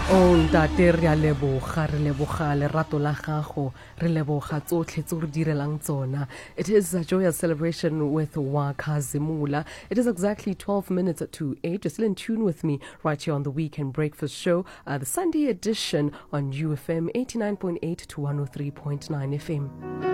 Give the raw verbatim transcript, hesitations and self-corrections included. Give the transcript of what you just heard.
O ntate re a leboga re leboga lerato la gago re leboga tsotlhe tse re direlang tsona. It is a joyous celebration with Wakazimula. It is exactly twelve minutes to eight. You're still in tune with me right here on the Weekend Breakfast Show, uh, the Sunday edition on U F M eighty-nine point eight to one oh three point nine F M.